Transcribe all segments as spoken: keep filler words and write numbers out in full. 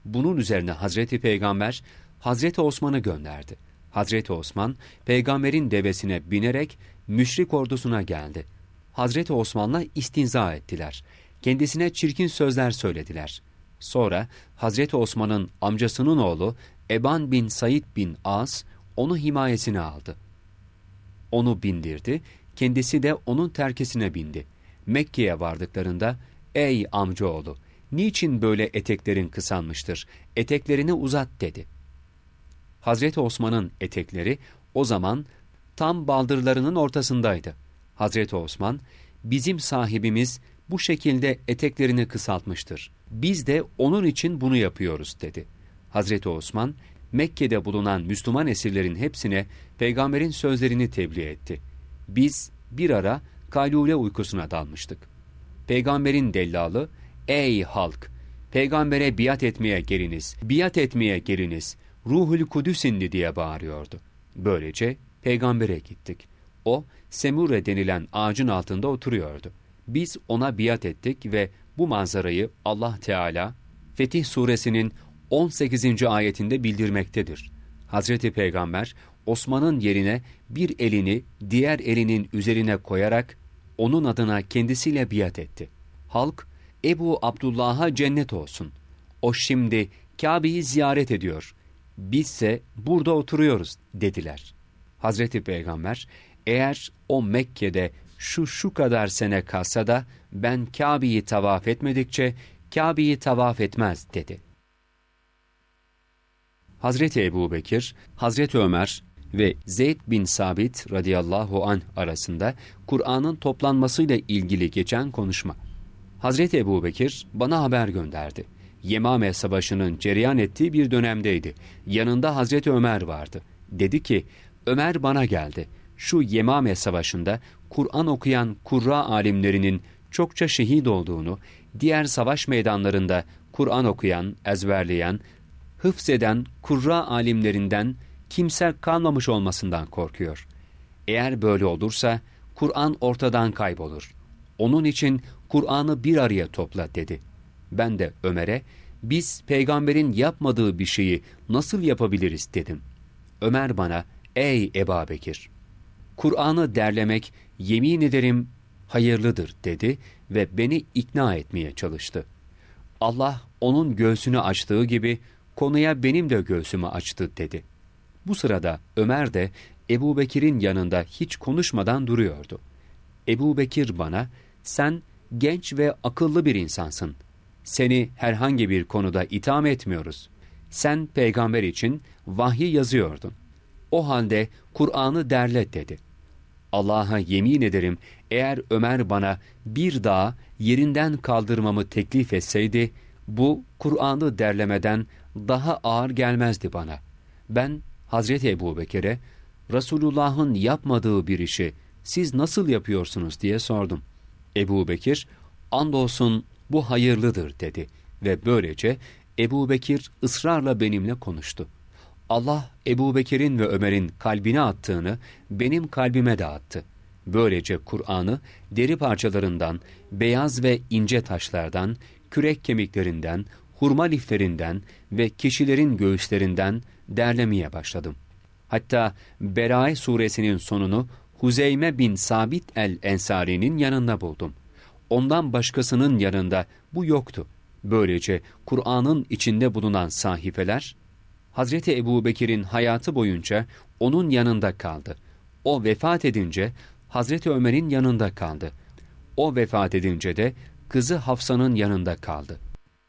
Bunun üzerine Hazreti Peygamber, Hazreti Osman'ı gönderdi. Hazreti Osman, peygamberin devesine binerek müşrik ordusuna geldi. Hazreti Osman'la istinza ettiler. Kendisine çirkin sözler söylediler. Sonra Hazreti Osman'ın amcasının oğlu Eban bin Said bin As onu himayesine aldı. Onu bindirdi, kendisi de onun terkisine bindi. Mekke'ye vardıklarında, ''Ey amcaoğlu, niçin böyle eteklerin kısalmıştır? Eteklerini uzat.'' dedi. Hazreti Osman'ın etekleri o zaman tam baldırlarının ortasındaydı. Hazreti Osman, ''Bizim sahibimiz bu şekilde eteklerini kısaltmıştır. Biz de onun için bunu yapıyoruz.'' dedi. Hazreti Osman, Mekke'de bulunan Müslüman esirlerin hepsine peygamberin sözlerini tebliğ etti. Biz bir ara kaylule uykusuna dalmıştık. Peygamberin dellalı, ''Ey halk! Peygambere biat etmeye geliniz, biat etmeye geliniz, Ruhul Kudüs indi.'' diye bağırıyordu. Böylece peygambere gittik. O, Semure denilen ağacın altında oturuyordu. Biz ona biat ettik ve bu manzarayı Allah Teala Fetih Suresinin on sekizinci ayetinde bildirmektedir. Hazreti Peygamber, Osman'ın yerine bir elini diğer elinin üzerine koyarak onun adına kendisiyle biat etti. Halk, Ebu Abdullah'a cennet olsun. O şimdi Kabe'yi ziyaret ediyor. Bizse burada oturuyoruz dediler. Hazreti Peygamber, eğer o Mekke'de şu şu kadar sene kalsa da ben Kabe'yi tavaf etmedikçe Kabe'yi tavaf etmez dedi. Hazreti Ebubekir, Hazreti Ömer ve Zeyd bin Sabit radıyallahu anh arasında Kur'an'ın toplanmasıyla ilgili geçen konuşma. Hazreti Ebubekir bana haber gönderdi. Yemame Savaşı'nın cereyan ettiği bir dönemdeydi. Yanında Hazreti Ömer vardı. Dedi ki, Ömer bana geldi. Şu Yemame Savaşı'nda Kur'an okuyan Kurra alimlerinin çokça şehit olduğunu, diğer savaş meydanlarında Kur'an okuyan, ezberleyen, hıfzeden Kurra alimlerinden kimse kalmamış olmasından korkuyor. Eğer böyle olursa Kur'an ortadan kaybolur. Onun için Kur'an'ı bir araya topla dedi. Ben de Ömer'e, biz peygamberin yapmadığı bir şeyi nasıl yapabiliriz dedim. Ömer bana, ey Ebubekir, Kur'an'ı derlemek yemin ederim hayırlıdır dedi ve beni ikna etmeye çalıştı. Allah onun göğsünü açtığı gibi konuya benim de göğsümü açtı dedi. Bu sırada Ömer de Ebubekir'in yanında hiç konuşmadan duruyordu. Ebubekir bana, sen genç ve akıllı bir insansın. Seni herhangi bir konuda itham etmiyoruz. Sen peygamber için vahyi yazıyordun. O halde Kur'an'ı derle dedi. Allah'a yemin ederim, eğer Ömer bana bir daha yerinden kaldırmamı teklif etseydi, bu Kur'an'ı derlemeden daha ağır gelmezdi bana. Ben Hazreti Ebubekir'e, Resulullah'ın yapmadığı bir işi siz nasıl yapıyorsunuz diye sordum. Ebubekir, andolsun bu hayırlıdır dedi ve böylece Ebubekir ısrarla benimle konuştu. Allah Ebubekir'in ve Ömer'in kalbine attığını benim kalbime de attı. Böylece Kur'an'ı deri parçalarından, beyaz ve ince taşlardan, kürek kemiklerinden, hurma liflerinden ve kişilerin göğüslerinden derlemeye başladım. Hatta Berae suresinin sonunu Huzeyme bin Sabit el-Ensari'nin yanında buldum. Ondan başkasının yanında bu yoktu. Böylece Kur'an'ın içinde bulunan sahifeler, Hazreti Ebubekir'in hayatı boyunca onun yanında kaldı. O vefat edince Hazreti Ömer'in yanında kaldı. O vefat edince de kızı Hafsa'nın yanında kaldı.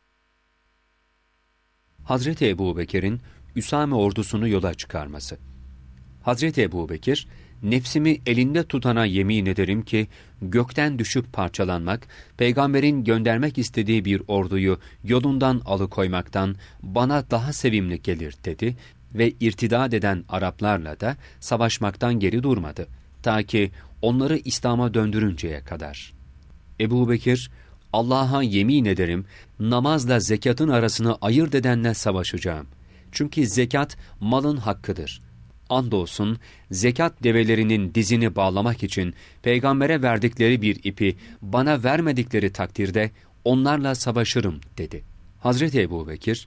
Hazreti Ebubekir'in Üsame ordusunu yola çıkarması. Hazreti Ebubekir, nefsimi elinde tutana yemin ederim ki gökten düşüp parçalanmak, peygamberin göndermek istediği bir orduyu yolundan alıkoymaktan bana daha sevimli gelir dedi ve irtidat eden Araplarla da savaşmaktan geri durmadı, ta ki onları İslam'a döndürünceye kadar. Ebubekir, Allah'a yemin ederim, namazla zekatın arasını ayırt edenle savaşacağım. Çünkü zekat malın hakkıdır. Andolsun zekat develerinin dizini bağlamak için peygambere verdikleri bir ipi bana vermedikleri takdirde onlarla savaşırım dedi. Hazreti Ebubekir,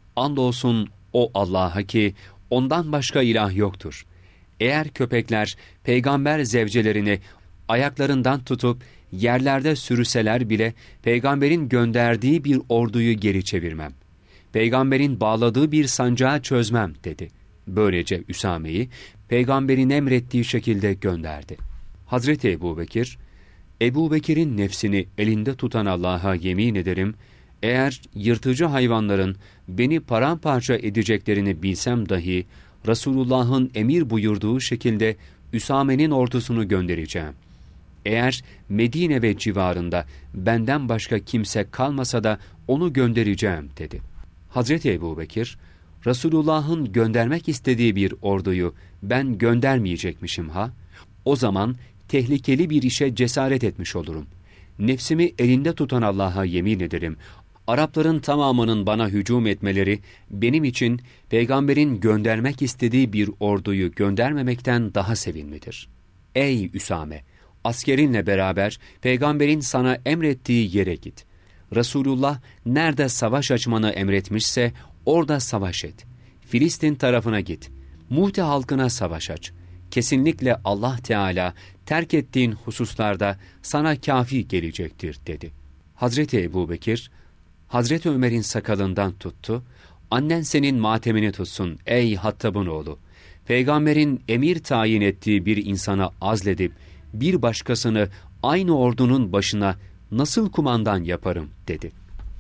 Andolsun o Allah'a ki ondan başka ilah yoktur. Eğer köpekler peygamber zevcelerini ayaklarından tutup yerlerde sürüseler bile peygamberin gönderdiği bir orduyu geri çevirmem. Peygamberin bağladığı bir sancağı çözmem dedi. Böylece Üsame'yi peygamberin emrettiği şekilde gönderdi. Hazreti Ebubekir, Ebubekir'in nefsini elinde tutan Allah'a yemin ederim, eğer yırtıcı hayvanların beni paramparça edeceklerini bilsem dahi, Resulullah'ın emir buyurduğu şekilde Üsame'nin ordusunu göndereceğim. Eğer Medine ve civarında benden başka kimse kalmasa da onu göndereceğim dedi. Hazreti Ebubekir, Resulullah'ın göndermek istediği bir orduyu ben göndermeyecekmişim ha? O zaman tehlikeli bir işe cesaret etmiş olurum. Nefsimi elinde tutan Allah'a yemin ederim, Arapların tamamının bana hücum etmeleri benim için peygamberin göndermek istediği bir orduyu göndermemekten daha sevimlidir. Ey Üsame! Askerinle beraber peygamberin sana emrettiği yere git. Resulullah nerede savaş açmanı emretmişse orada savaş et. Filistin tarafına git. Mu'te halkına savaş aç. Kesinlikle Allah Teala terk ettiğin hususlarda sana kâfi gelecektir dedi. Hazreti Ebubekir, Hazreti Ömer'in sakalından tuttu, annen senin matemini tutsun ey Hattab'ın oğlu. Peygamberin emir tayin ettiği bir insana azledip bir başkasını aynı ordunun başına nasıl kumandan yaparım dedi.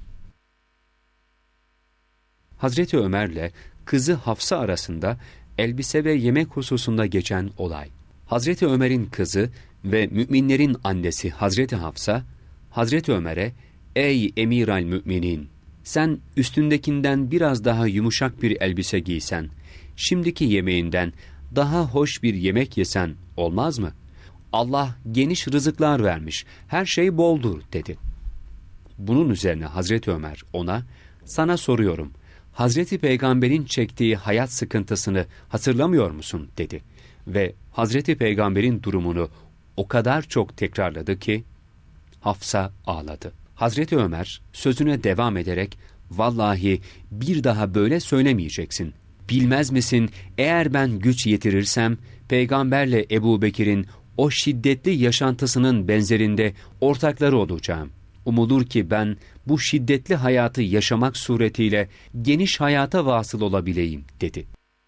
Hazreti Ömer'le kızı Hafsa arasında elbise ve yemek hususunda geçen olay. Hazreti Ömer'in kızı ve müminlerin annesi Hazreti Hafsa, Hazreti Ömer'e, ''Ey emir-al müminin, sen üstündekinden biraz daha yumuşak bir elbise giysen, şimdiki yemeğinden daha hoş bir yemek yesen olmaz mı? Allah geniş rızıklar vermiş, her şey boldur.'' dedi. Bunun üzerine Hazreti Ömer ona, ''Sana soruyorum, Hazreti Peygamber'in çektiği hayat sıkıntısını hatırlamıyor musun?'' dedi. Ve Hazreti Peygamber'in durumunu o kadar çok tekrarladı ki, Hafsa ağladı. Hazreti Ömer sözüne devam ederek, ''Vallahi bir daha böyle söylemeyeceksin. Bilmez misin, eğer ben güç yetirirsem, Peygamberle Ebubekir'in o şiddetli yaşantısının benzerinde ortakları olacağım. Umulur ki ben bu şiddetli hayatı yaşamak suretiyle geniş hayata vasıl olabileyim.'' dedi.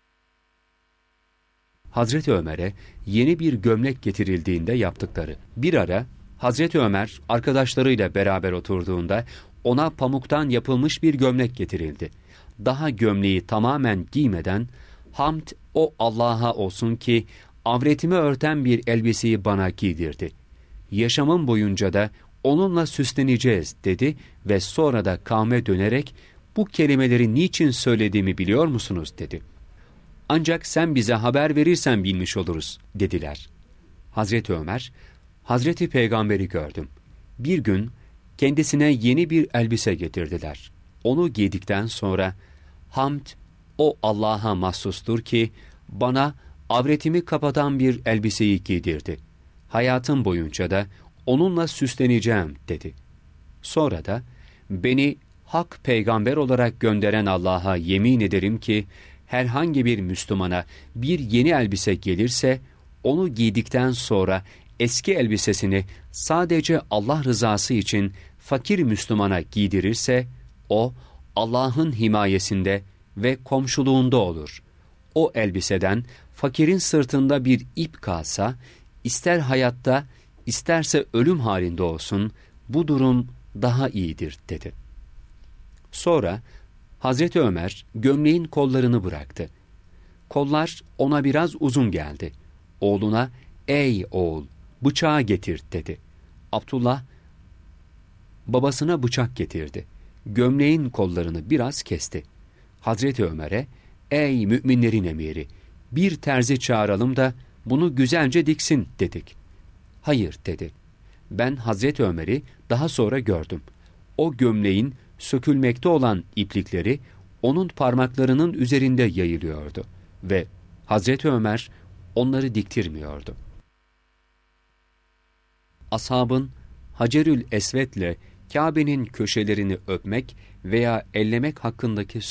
Hazreti Ömer'e yeni bir gömlek getirildiğinde yaptıkları. Bir ara Hazreti Ömer arkadaşlarıyla beraber oturduğunda ona pamuktan yapılmış bir gömlek getirildi. Daha gömleği tamamen giymeden, "Hamd o Allah'a olsun ki avretimi örten bir elbiseyi bana giydirdi. Yaşamım boyunca da onunla süsleneceğiz." dedi ve sonra da kavme dönerek, "Bu kelimeleri niçin söylediğimi biliyor musunuz?" dedi. "Ancak sen bize haber verirsen bilmiş oluruz." dediler. Hazreti Ömer, Hazreti Peygamber'i gördüm. Bir gün kendisine yeni bir elbise getirdiler. Onu giydikten sonra, "Hamd o Allah'a mahsustur ki bana avretimi kapatan bir elbiseyi giydirdi. Hayatım boyunca da onunla süsleneceğim." dedi. Sonra da, "Beni hak peygamber olarak gönderen Allah'a yemin ederim ki herhangi bir Müslümana bir yeni elbise gelirse onu giydikten sonra eski elbisesini sadece Allah rızası için fakir Müslümana giydirirse o Allah'ın himayesinde ve komşuluğunda olur. O elbiseden fakirin sırtında bir ip kalsa, ister hayatta isterse ölüm halinde olsun, bu durum daha iyidir." dedi. Sonra Hazreti Ömer gömleğin kollarını bıraktı. Kollar ona biraz uzun geldi. Oğluna, "Ey oğul, bıçağı getir." dedi. Abdullah babasına bıçak getirdi. Gömleğin kollarını biraz kesti. Hazreti Ömer'e, "Ey müminlerin emiri, bir terzi çağıralım da bunu güzelce diksin." dedik. "Hayır." dedi. Ben Hazreti Ömer'i daha sonra gördüm. O gömleğin sökülmekte olan iplikleri onun parmaklarının üzerinde yayılıyordu ve Hazreti Ömer onları diktirmiyordu. Ashabın Hacerül Esved'le Kabe'nin köşelerini öpmek veya ellemek hakkındaki